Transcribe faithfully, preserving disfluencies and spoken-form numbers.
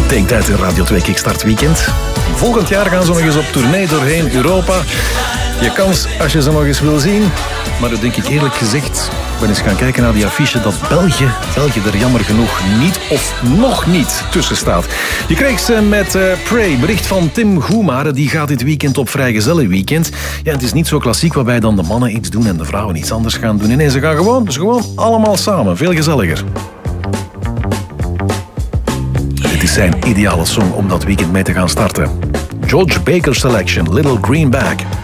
Denktijd in Radio twee Kickstart Weekend. Volgend jaar gaan ze nog eens op tournee doorheen Europa. Je kans als je ze nog eens wil zien. Maar dat denk ik eerlijk gezegd, ik ben eens gaan kijken naar die affiche, dat België, België er jammer genoeg niet of nog niet tussen staat. Je kreeg ze met uh, Pray, bericht van Tim Goemare, die gaat dit weekend op vrijgezellenweekend. Ja, het is niet zo klassiek waarbij dan de mannen iets doen en de vrouwen iets anders gaan doen. Nee, ze gaan gewoon, dus gewoon allemaal samen, veel gezelliger. Dit is zijn ideale song om dat weekend mee te gaan starten. George Baker Selection, Little Green Bag.